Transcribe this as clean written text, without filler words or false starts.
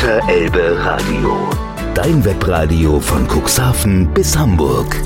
Unterelbe Radio. Dein Webradio von Cuxhaven bis Hamburg.